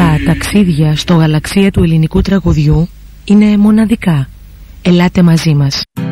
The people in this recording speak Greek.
Τα ταξίδια στο γαλαξία του ελληνικού τραγουδιού είναι μοναδικά. Ελάτε μαζί μας.